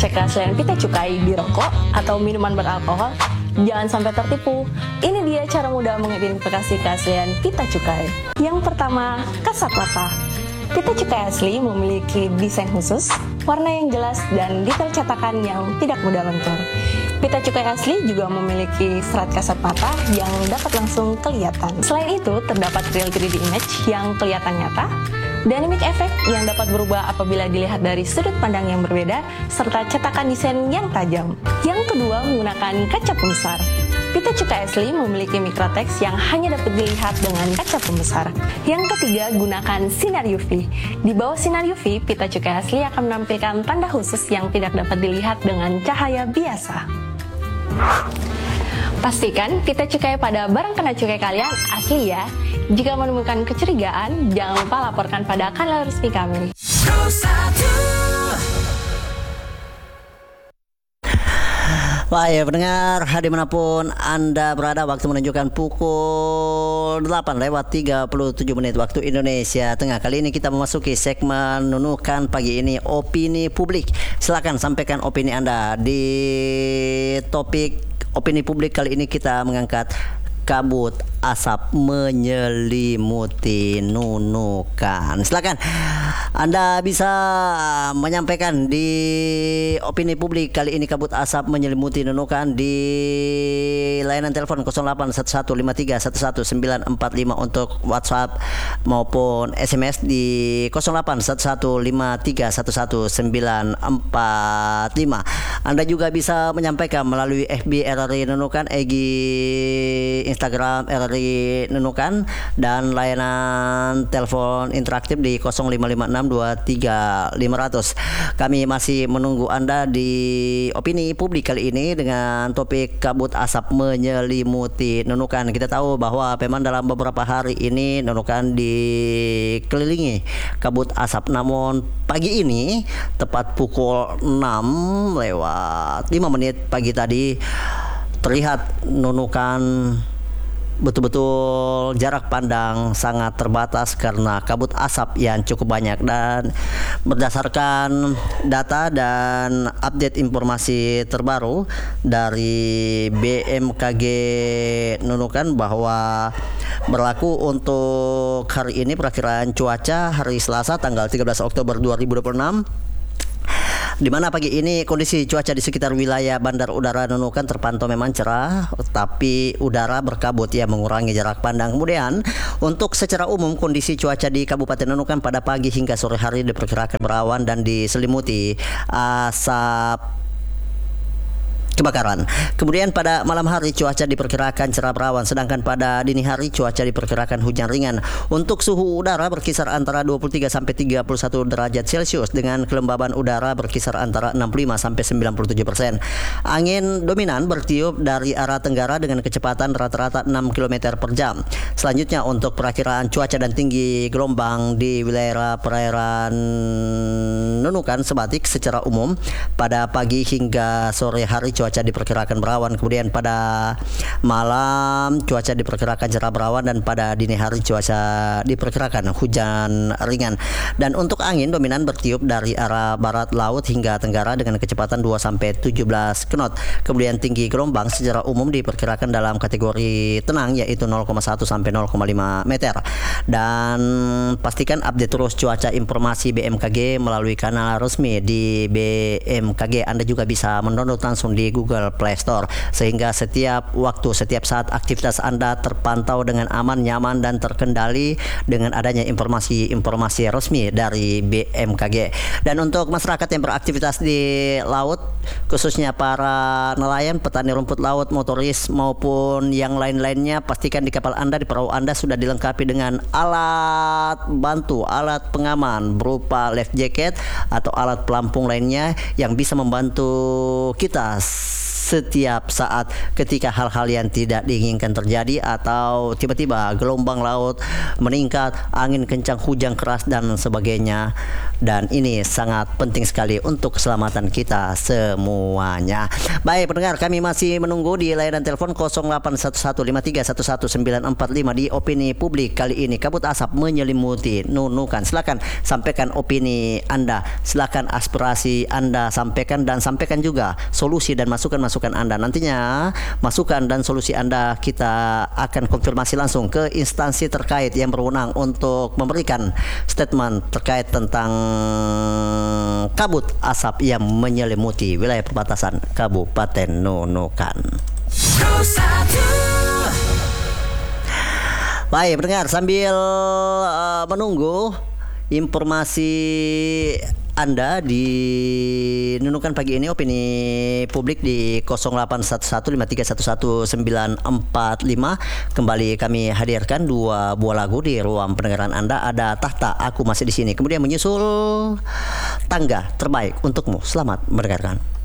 cek keaslian pita cukai di rokok atau minuman beralkohol, jangan sampai tertipu. Ini dia cara mudah mengidentifikasi keaslian pita cukai. Yang pertama, kasat mata. Pita cukai asli memiliki desain khusus, warna yang jelas, dan detail cetakan yang tidak mudah lentur. Pita cukai asli juga memiliki serat kasat mata yang dapat langsung kelihatan. Selain itu, terdapat real 3D image yang kelihatan nyata, dynamic effect yang dapat berubah apabila dilihat dari sudut pandang yang berbeda, serta cetakan desain yang tajam. Yang kedua, menggunakan kaca pembesar. Pita cukai asli memiliki mikroteks yang hanya dapat dilihat dengan kaca pembesar. Yang ketiga, gunakan sinar UV. Di bawah sinar UV, pita cukai asli akan menampilkan tanda khusus yang tidak dapat dilihat dengan cahaya biasa. Pastikan pita cukai pada barang kena cukai kalian asli ya. Jika menemukan kecurigaan, jangan lupa laporkan pada kanal resmi kami. Wah ya pendengar, dimanapun Anda berada, waktu menunjukkan pukul 8:37 waktu Indonesia Tengah. Kali ini kita memasuki segmen Nunukan Pagi ini, opini publik. Silakan sampaikan opini Anda. Di topik opini publik kali ini kita mengangkat kabut asap menyelimuti Nunukan. Silakan Anda bisa menyampaikan di opini publik kali ini kabut asap menyelimuti Nunukan di layanan telepon 081153114945 untuk WhatsApp maupun SMS di 081153114945. Anda juga bisa menyampaikan melalui FB RRI Nunukan, Instagram RRI Nunukan, dan layanan telepon interaktif di 0556235500. Kami masih menunggu Anda di opini publik kali ini dengan topik kabut asap menyelimuti Nunukan. Kita tahu bahwa memang dalam beberapa hari ini Nunukan dikelilingi kabut asap, namun pagi ini tepat pukul 6:05 pagi tadi terlihat Nunukan betul-betul jarak pandang sangat terbatas karena kabut asap yang cukup banyak. Dan berdasarkan data dan update informasi terbaru dari BMKG Nunukan bahwa berlaku untuk hari ini perakiraan cuaca hari Selasa tanggal 13 Oktober 2026, di mana pagi ini kondisi cuaca di sekitar wilayah Bandar Udara Nunukan terpantau memang cerah, tapi udara berkabut yang mengurangi jarak pandang. Kemudian untuk secara umum kondisi cuaca di Kabupaten Nunukan pada pagi hingga sore hari diperkirakan berawan dan diselimuti asap kebakaran. Kemudian pada malam hari cuaca diperkirakan cerah berawan, sedangkan pada dini hari cuaca diperkirakan hujan ringan. Untuk suhu udara berkisar antara 23 sampai 31 derajat Celcius dengan kelembaban udara berkisar antara 65 sampai 97%. Angin dominan bertiup dari arah tenggara dengan kecepatan rata-rata 6 km per jam. Selanjutnya untuk perakiraan cuaca dan tinggi gelombang di wilayah perairan Nunukan sebatik secara umum pada pagi hingga sore hari cuaca diperkirakan berawan, kemudian pada malam cuaca diperkirakan cerah berawan, dan pada dini hari cuaca diperkirakan hujan ringan. Dan untuk angin dominan bertiup dari arah barat laut hingga tenggara dengan kecepatan 2 sampai 17 knot. Kemudian tinggi gelombang secara umum diperkirakan dalam kategori tenang yaitu 0,1 sampai 0,5 meter. Dan pastikan update terus cuaca informasi BMKG melalui kanal resmi di BMKG. Anda juga bisa mendownload langsung di Google Play Store, sehingga setiap waktu, setiap saat aktivitas Anda terpantau dengan aman, nyaman, dan terkendali dengan adanya informasi-informasi resmi dari BMKG. Dan untuk masyarakat yang beraktivitas di laut, khususnya para nelayan, petani rumput laut, motoris, maupun yang lain-lainnya, pastikan di kapal Anda, di perahu Anda sudah dilengkapi dengan alat bantu, alat pengaman berupa life jacket atau alat pelampung lainnya yang bisa membantu kita setiap saat ketika hal-hal yang tidak diinginkan terjadi atau tiba-tiba gelombang laut meningkat, angin kencang, hujan keras dan sebagainya. Dan ini sangat penting sekali untuk keselamatan kita semuanya. Baik pendengar, kami masih menunggu di layanan telepon 081153111945 di opini publik kali ini. Kabut asap menyelimuti Nunukan. Silakan sampaikan opini Anda, silakan aspirasi Anda sampaikan, dan sampaikan juga solusi dan masukan-masukan Anda. Nantinya masukan dan solusi Anda kita akan konfirmasi langsung ke instansi terkait yang berwenang untuk memberikan statement terkait tentang kabut asap yang menyelimuti wilayah perbatasan Kabupaten Nunukan. Baik pendengar, sambil menunggu informasi Anda di Nunukan pagi ini, opini publik di 081153111945 kembali kami hadirkan dua buah lagu di ruang pendengaran Anda. Ada Tahta Aku Masih di Sini, kemudian menyusul Tangga Terbaik Untukmu. Selamat mendengarkan.